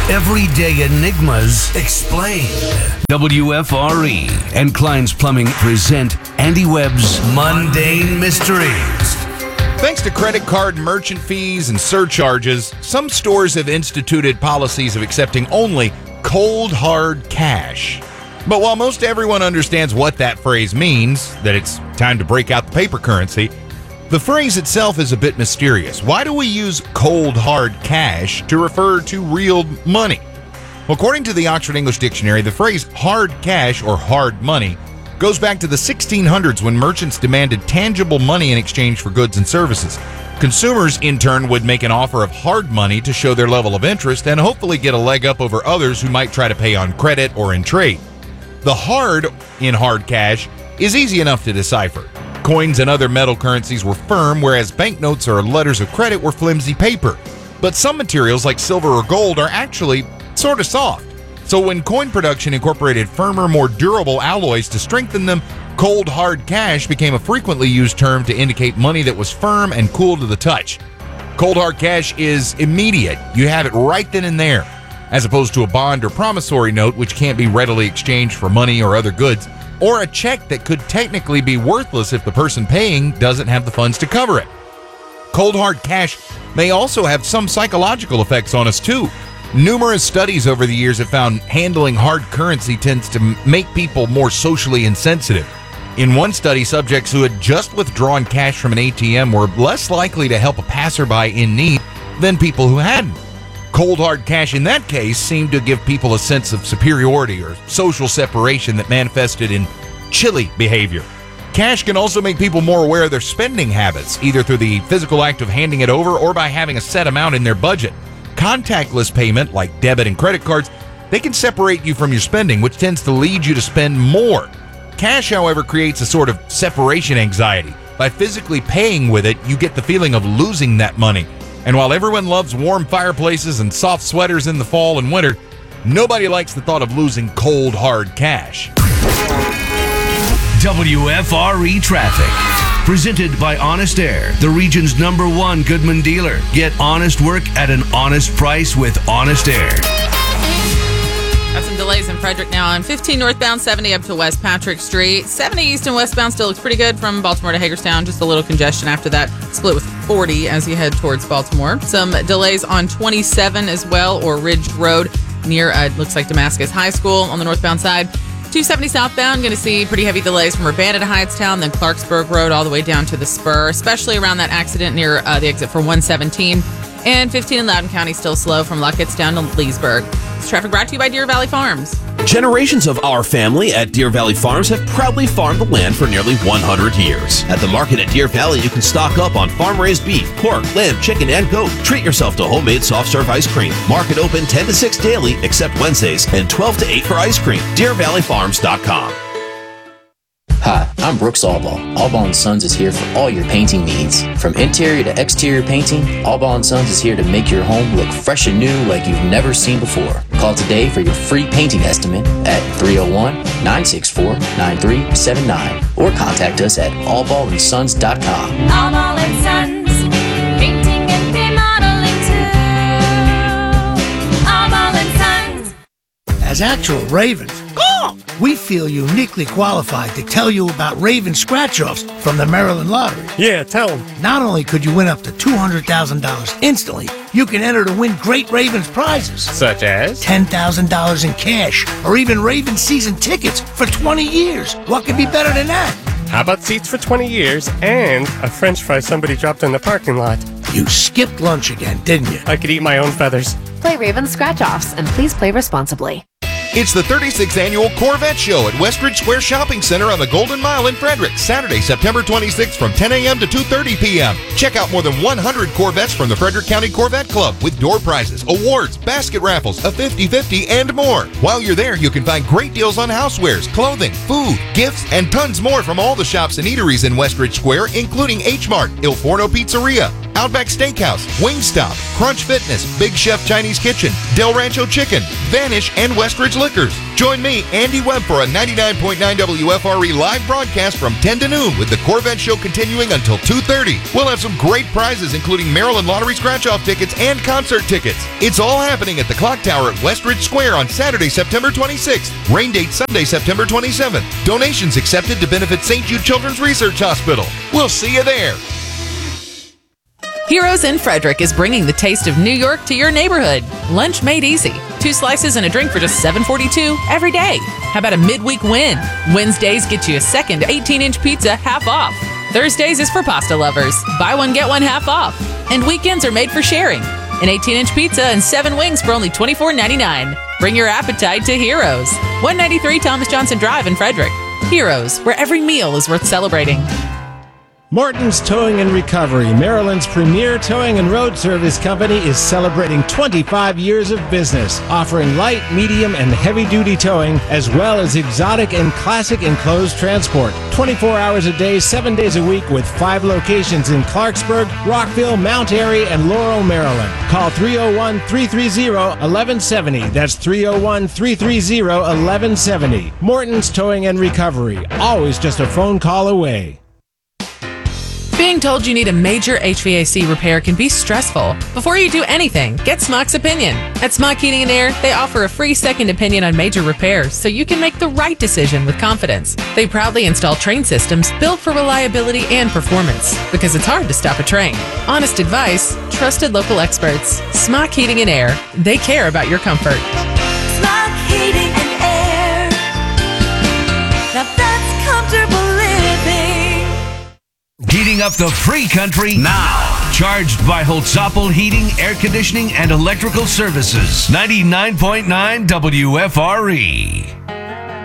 Everyday enigmas explained. WFRE and Klein's Plumbing present Andy Webb's Mundane Mysteries. Thanks to credit card merchant fees and surcharges, some stores have instituted policies of accepting only cold, hard cash. But while most everyone understands what that phrase means, that it's time to break out the paper currency, the phrase itself is a bit mysterious. Why do we use cold, hard cash to refer to real money? Well, according to the Oxford English Dictionary, the phrase hard cash or hard money goes back to the 1600s when merchants demanded tangible money in exchange for goods and services. Consumers, in turn, would make an offer of hard money to show their level of interest and hopefully get a leg up over others who might try to pay on credit or in trade. The hard in hard cash is easy enough to decipher. Coins and other metal currencies were firm, whereas banknotes or letters of credit were flimsy paper. But some materials like silver or gold are actually sort of soft. So when coin production incorporated firmer, more durable alloys to strengthen them, cold hard cash became a frequently used term to indicate money that was firm and cool to the touch. Cold hard cash is immediate. You have it right then and there, as opposed to a bond or promissory note which can't be readily exchanged for money or other goods, or a check that could technically be worthless if the person paying doesn't have the funds to cover it. Cold hard cash may also have some psychological effects on us too. Numerous studies over the years have found handling hard currency tends to make people more socially insensitive. In one study, subjects who had just withdrawn cash from an ATM were less likely to help a passerby in need than people who hadn't. Cold hard cash in that case seemed to give people a sense of superiority or social separation that manifested in chilly behavior. Cash can also make people more aware of their spending habits, either through the physical act of handing it over or by having a set amount in their budget. Contactless payment, like debit and credit cards, they can separate you from your spending, which tends to lead you to spend more. Cash, however, creates a sort of separation anxiety. By physically paying with it, you get the feeling of losing that money. And while everyone loves warm fireplaces and soft sweaters in the fall and winter, nobody likes the thought of losing cold, hard cash. WFRE Traffic. Presented by Honest Air, the region's #1 Goodman dealer. Get honest work at an honest price with Honest Air. Got some delays in Frederick now on 15 northbound, 70 up to West Patrick Street. 70 east and westbound still looks pretty good from Baltimore to Hagerstown. Just a little congestion after that. Split with 40 as you head towards Baltimore. Some delays on 27 as well, or Ridge Road near, looks like Damascus High School on the northbound side. 270 southbound, going to see pretty heavy delays from Urbana to Hightstown, then Clarksburg Road all the way down to the Spur, especially around that accident near the exit for 117. And 15 in Loudoun County still slow from Luckett's down to Leesburg. This traffic brought to you by Deer Valley Farms. Generations of our family at Deer Valley Farms have proudly farmed the land for nearly 100 years. At the market at Deer Valley, you can stock up on farm-raised beef, pork, lamb, chicken, and goat. Treat yourself to homemade soft-serve ice cream. Market open 10 to 6 daily, except Wednesdays, and 12 to 8 for ice cream. DeerValleyFarms.com. Hi, I'm Brooks Allball. Allball & Sons is here for all your painting needs. From interior to exterior painting, Allball & Sons is here to make your home look fresh and new like you've never seen before. Call today for your free painting estimate at 301-964-9379 or contact us at allballandsons.com. Allball & Sons, painting and remodeling too. Allball & Sons. As actual Ravens, we feel uniquely qualified to tell you about Raven scratch-offs from the Maryland Lottery. Yeah, tell them. Not only could you win up to $200,000 instantly, you can enter to win great Ravens prizes. Such as? $10,000 in cash, or even Ravens season tickets for 20 years. What could be better than that? How about seats for 20 years and a French fry somebody dropped in the parking lot? You skipped lunch again, didn't you? I could eat my own feathers. Play Raven Scratch-Offs and please play responsibly. It's the 36th annual Corvette Show at Westridge Square Shopping Center on the Golden Mile in Frederick, Saturday, September 26th from 10 a.m. to 2:30 p.m. Check out more than 100 Corvettes from the Frederick County Corvette Club with door prizes, awards, basket raffles, a 50/50, and more. While you're there, you can find great deals on housewares, clothing, food, gifts, and tons more from all the shops and eateries in Westridge Square, including H Mart, Il Forno Pizzeria, Outback Steakhouse, Wingstop, Crunch Fitness, Big Chef Chinese Kitchen, Del Rancho Chicken, Vanish, and Westridge Liquors. Join me, Andy Webb, for a 99.9 WFRE live broadcast from 10 to noon with the Corvette Show continuing until 2:30. We'll have some great prizes, including Maryland Lottery scratch-off tickets and concert tickets. It's all happening at the Clock Tower at Westridge Square on Saturday, September 26th. Rain date Sunday, September 27th. Donations accepted to benefit St. Jude Children's Research Hospital. We'll see you there. Heroes in Frederick is bringing the taste of New York to your neighborhood. Lunch made easy. 2 slices and a drink for just $7.42 every day. How about a midweek win? Wednesdays get you a second 18-inch pizza half off. Thursdays is for pasta lovers. Buy one, get one half off. And weekends are made for sharing. An 18-inch pizza and 7 wings for only $24.99. Bring your appetite to Heroes. 193 Thomas Johnson Drive in Frederick. Heroes, where every meal is worth celebrating. Morton's Towing and Recovery, Maryland's premier towing and road service company, is celebrating 25 years of business, offering light, medium, and heavy-duty towing, as well as exotic and classic enclosed transport. 24 hours a day, 7 days a week, with 5 locations in Clarksburg, Rockville, Mount Airy, and Laurel, Maryland. Call 301-330-1170. That's 301-330-1170. Morton's Towing and Recovery, always just a phone call away. Being told you need a major HVAC repair can be stressful. Before you do anything, get Smock's opinion. At Smock Heating and Air, they offer a free second opinion on major repairs so you can make the right decision with confidence. They proudly install train systems built for reliability and performance because it's hard to stop a train. Honest advice, trusted local experts. Smock Heating and Air. They care about your comfort. Smock Heating and Air. Now that's comfortable living. Heating up the free country now. Charged by Holtzapfel Heating, Air Conditioning, and Electrical Services. 99.9 WFRE.